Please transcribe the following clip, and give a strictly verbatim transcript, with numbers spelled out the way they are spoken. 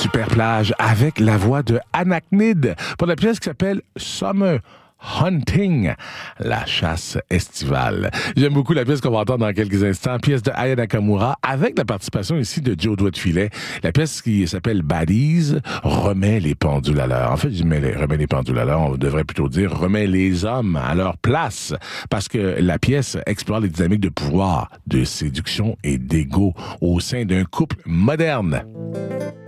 Super Plage avec la voix de Anachnid pour la pièce qui s'appelle Summer Hunting, la chasse estivale. J'aime beaucoup la pièce qu'on va entendre dans quelques instants, pièce de Aya Nakamura, avec la participation ici de Joe Doigt de Filet. La pièce qui s'appelle Baddies remet les pendules à l'heure. En fait, je mets les, remet les pendules à l'heure, on devrait plutôt dire remet les hommes à leur place, parce que la pièce explore les dynamiques de pouvoir, de séduction et d'ego au sein d'un couple moderne.